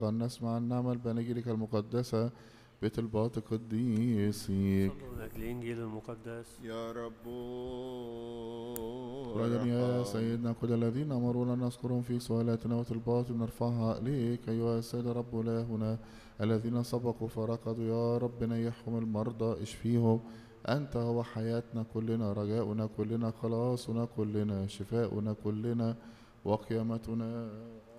أن نسمع النعمة بنجيلك المقدسة بطلبات قديسيك. صلوا من أجل الإنجيل المقدس. يا رب وأيضا يا ارحم. سيدنا كل الذين أمرونا نذكرهم في سؤالاتنا وطلبات نرفعها إليك أيها السيد رب إلهنا. الذين سبقوا فرقدوا يا رب نيحهم المرضى اشفيهم. أنت هو حياتنا كلنا، رجاؤنا كلنا، خلاصنا كلنا، شفاؤنا كلنا وقيامتنا.